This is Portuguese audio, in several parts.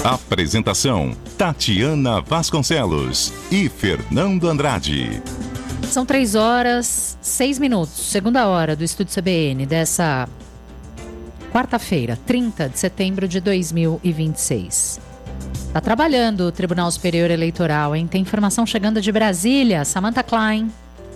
Apresentação: Tatiana Vasconcelos e Fernando Andrade. São 3h06, segunda hora do Estúdio CBN dessa quarta-feira, 30 de setembro de 2026. Tá trabalhando o Tribunal Superior Eleitoral, hein? Tem informação chegando de Brasília. Samantha Klein.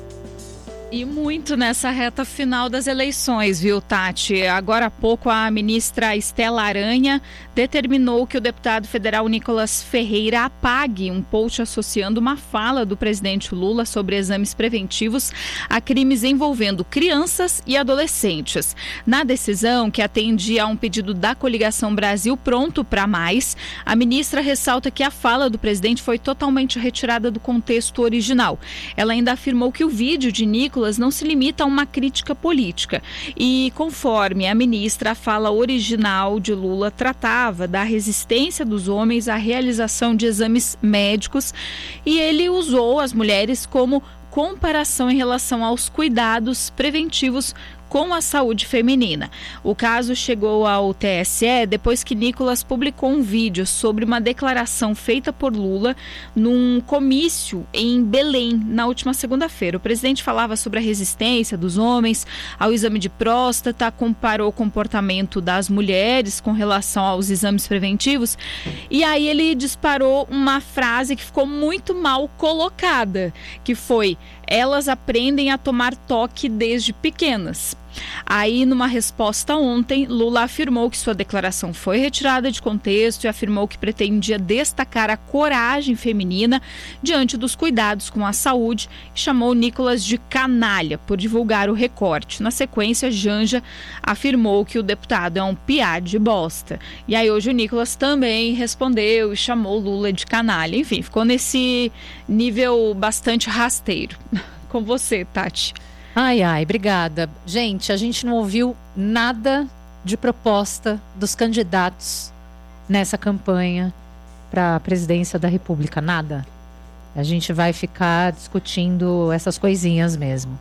E muito nessa reta final das eleições, viu, Tati? Agora há pouco a ministra Estela Aranha determinou que o deputado federal Nicolas Ferreira apague um post associando uma fala do presidente Lula sobre exames preventivos a crimes envolvendo crianças e adolescentes. Na decisão, que atende a um pedido da coligação Brasil Pronto para Mais, a ministra ressalta que a fala do presidente foi totalmente retirada do contexto original. Ela ainda afirmou que o vídeo de Nicolas não se limita a uma crítica política. E, conforme a ministra, a fala original de Lula tratava da resistência dos homens à realização de exames médicos e ele usou as mulheres como comparação em relação aos cuidados preventivos com a saúde feminina. O caso chegou ao TSE depois que Nicolas publicou um vídeo sobre uma declaração feita por Lula num comício em Belém, na última segunda-feira. O presidente falava sobre a resistência dos homens ao exame de próstata, comparou o comportamento das mulheres com relação aos exames preventivos, e aí ele disparou uma frase que ficou muito mal colocada, que foi: elas aprendem a tomar toque desde pequenas. Aí, numa resposta ontem, Lula afirmou que sua declaração foi retirada de contexto e afirmou que pretendia destacar a coragem feminina diante dos cuidados com a saúde e chamou Nicolas de canalha por divulgar o recorte. Na sequência, Janja afirmou que o deputado é um piá de bosta. E aí hoje o Nicolas também respondeu e chamou Lula de canalha. Enfim, ficou nesse nível bastante rasteiro. Com você, Tati. Ai, obrigada. Gente, a gente não ouviu nada de proposta dos candidatos nessa campanha para a presidência da República, nada. A gente vai ficar discutindo essas coisinhas mesmo.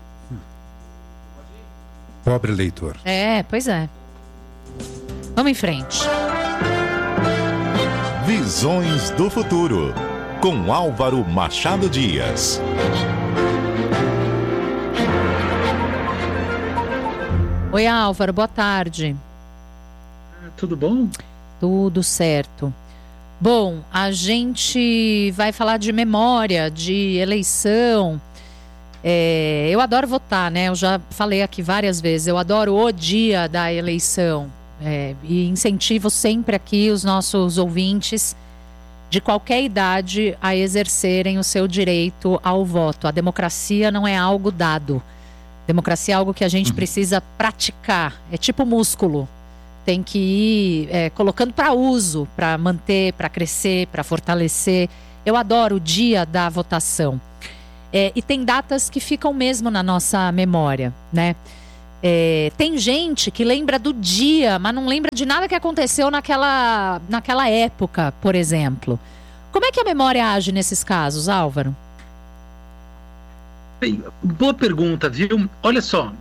Pobre eleitor. Pois é. Vamos em frente. Visões do Futuro, com Álvaro Machado Dias. Oi, Álvaro, boa tarde. Tudo bom? Tudo certo. Bom, a gente vai falar de memória, de eleição. Eu adoro votar, né? Eu já falei aqui várias vezes, eu adoro o dia da eleição. E incentivo sempre aqui os nossos ouvintes de qualquer idade a exercerem o seu direito ao voto. A democracia não é algo dado. Democracia é algo que a gente precisa praticar, é tipo músculo, tem que ir colocando para uso, para manter, para crescer, para fortalecer. Eu adoro o dia da votação. E tem datas que ficam mesmo na nossa memória, né? Tem gente que lembra do dia, mas não lembra de nada que aconteceu naquela época, por exemplo. Como é que a memória age nesses casos, Álvaro? Bem, boa pergunta, viu? Olha só,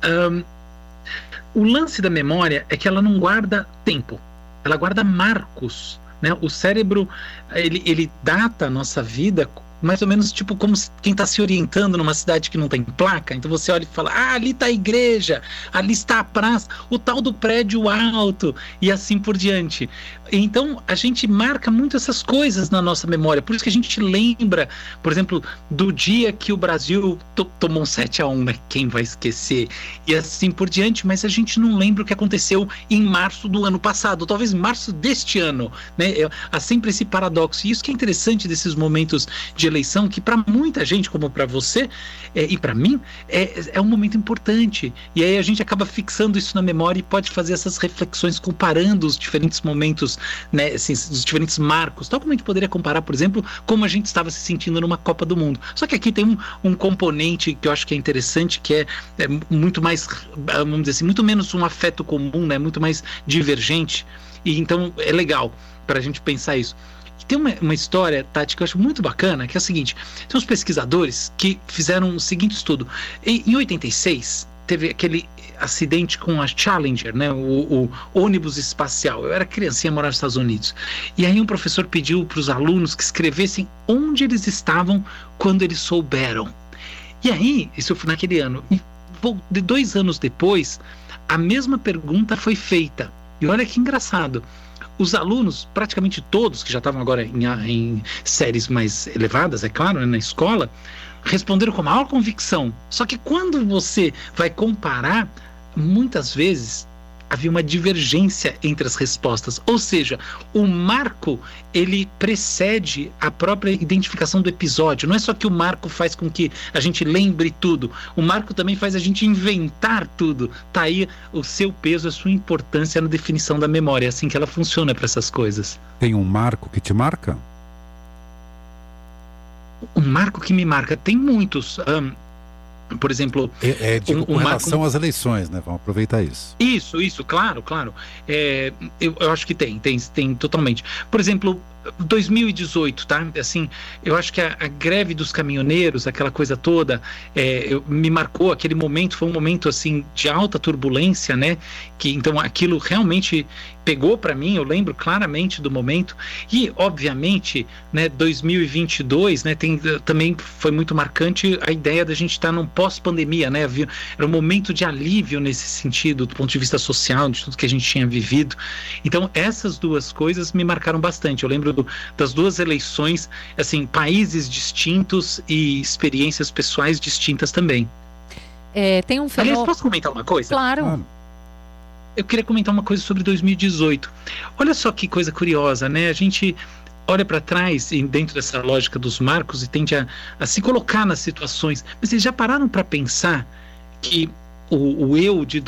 o lance da memória é que ela não guarda tempo, ela guarda marcos, né? O cérebro, ele data a nossa vida mais ou menos tipo como quem está se orientando numa cidade que não tem placa. Então você olha e fala: ali está a igreja, ali está a praça, o tal do prédio alto, e assim por diante. Então a gente marca muito essas coisas na nossa memória. Por isso que a gente lembra, por exemplo, do dia que o Brasil tomou um 7-1, né? Quem vai esquecer? E assim por diante. Mas a gente não lembra o que aconteceu em março do ano passado, ou talvez em março deste ano, né? Há sempre esse paradoxo. E isso que é interessante desses momentos de eleição, que para muita gente, como para você e para mim, é um momento importante. E aí a gente acaba fixando isso na memória e pode fazer essas reflexões comparando os diferentes momentos, né, assim, os diferentes marcos, tal como a gente poderia comparar, por exemplo, como a gente estava se sentindo numa Copa do Mundo. Só que aqui tem um componente que eu acho que é interessante, que é muito mais, vamos dizer assim, muito menos um afeto comum, né, muito mais divergente, e então é legal para a gente pensar isso. Tem uma história, Tati, que eu acho muito bacana, que é o seguinte: tem uns pesquisadores que fizeram o seguinte estudo. Em 86, teve aquele acidente com a Challenger, né, o ônibus espacial. Eu era criancinha, morava nos Estados Unidos. E aí um professor pediu para os alunos que escrevessem onde eles estavam quando eles souberam. E aí, isso foi naquele ano. E 2 anos depois, a mesma pergunta foi feita. E olha que engraçado. Os alunos, praticamente todos, que já estavam agora em séries mais elevadas, é claro, né, na escola, responderam com maior convicção. Só que quando você vai comparar, muitas vezes havia uma divergência entre as respostas. Ou seja, o marco, ele precede a própria identificação do episódio. Não é só que o marco faz com que a gente lembre tudo. O marco também faz a gente inventar tudo. Tá aí o seu peso, a sua importância na definição da memória. É assim que ela funciona para essas coisas. Tem um marco que te marca? Um marco que me marca? Tem muitos. Por exemplo... com relação às eleições, né? Vamos aproveitar isso. Isso, claro. Eu acho que tem totalmente. Por exemplo, 2018, tá? Assim, eu acho que a greve dos caminhoneiros, aquela coisa toda, me marcou. Aquele momento foi um momento, assim, de alta turbulência, né? Então, aquilo realmente pegou para mim, eu lembro claramente do momento. E, obviamente, né, 2022, né, também foi muito marcante a ideia da gente estar num pós-pandemia, né? Era um momento de alívio nesse sentido, do ponto de vista social, de tudo que a gente tinha vivido. Então, essas duas coisas me marcaram bastante. Eu lembro das 2 eleições, assim, países distintos e experiências pessoais distintas também. Tem um fenômeno... Aliás, posso comentar uma coisa? Claro. Eu queria comentar uma coisa sobre 2018. Olha só que coisa curiosa, né? A gente olha para trás e dentro dessa lógica dos marcos e tende a se colocar nas situações. Mas vocês já pararam para pensar que o eu de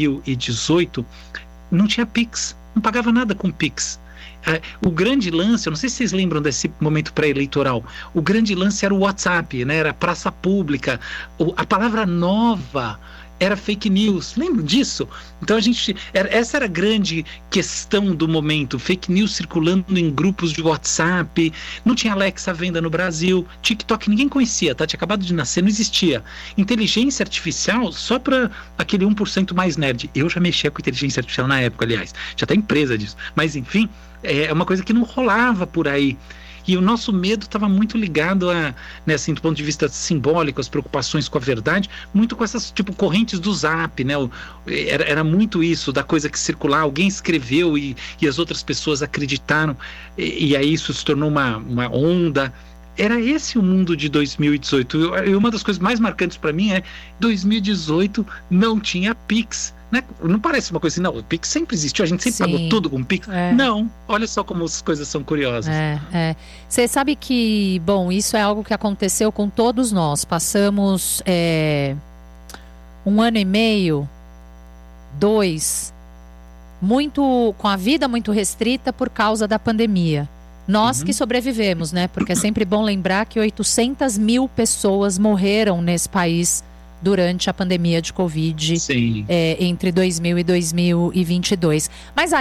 2018 não tinha Pix, não pagava nada com Pix. O grande lance, eu não sei se vocês lembram desse momento pré-eleitoral, o grande lance era o WhatsApp, né? Era a praça pública, a palavra nova era fake news, lembram disso? Então essa era a grande questão do momento, fake news circulando em grupos de WhatsApp, não tinha Alexa à venda no Brasil, TikTok ninguém conhecia, tá? Tinha acabado de nascer, não existia. Inteligência artificial só para aquele 1% mais nerd. Eu já mexia com inteligência artificial na época, aliás, já tem empresa disso, mas enfim, é uma coisa que não rolava por aí. E o nosso medo estava muito ligado né, assim, do ponto de vista simbólico, as preocupações com a verdade, muito com essas tipo correntes do Zap, né? Era muito isso, da coisa que circular, alguém escreveu e as outras pessoas acreditaram, e aí isso se tornou uma onda. Era esse o mundo de 2018. E uma das coisas mais marcantes para mim é 2018 não tinha Pix. Né? Não parece uma coisa assim, não, o Pix sempre existiu, a gente sempre pagou tudo com Pix. Não, olha só como as coisas são curiosas. Você sabe que, bom, isso é algo que aconteceu com todos nós. Passamos 1 ano e meio, 2, com a vida muito restrita por causa da pandemia. Nós que sobrevivemos, né? Porque é sempre bom lembrar que 800 mil pessoas morreram nesse país durante a pandemia de Covid entre 2000 e 2022. Mas